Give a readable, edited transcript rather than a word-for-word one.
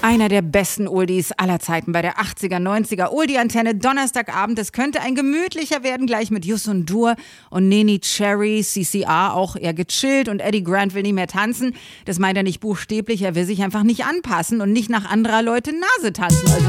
Einer der besten Oldies aller Zeiten bei der 80er, 90er Oldie-Antenne. Donnerstagabend, es könnte ein gemütlicher werden, gleich mit Jus und Dur und Neni Cherry, CCR auch eher gechillt und Eddie Grant will nicht mehr tanzen. Das meint er nicht buchstäblich, er will sich einfach nicht anpassen und nicht nach anderer Leute Nase tanzen. Also